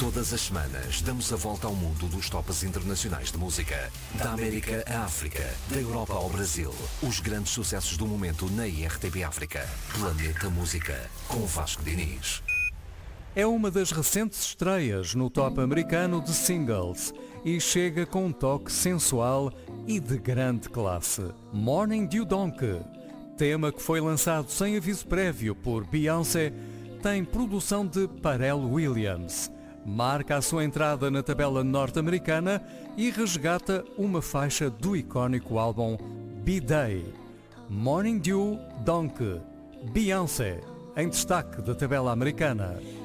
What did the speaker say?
Todas as semanas damos a volta ao mundo dos tops internacionais de música. Da América à África, da Europa ao Brasil. Os grandes sucessos do momento na IRTP África. Planeta Música, com Vasco Diniz. É uma das recentes estreias no top americano de singles e chega com um toque sensual e de grande classe. Morning Dew Donkey, tema que foi lançado sem aviso prévio por Beyoncé, tem produção de Pharrell Williams. Marca a sua entrada na tabela norte-americana e resgata uma faixa do icónico álbum B-Day. Morning Dew Donkey, Beyoncé, em destaque da tabela americana.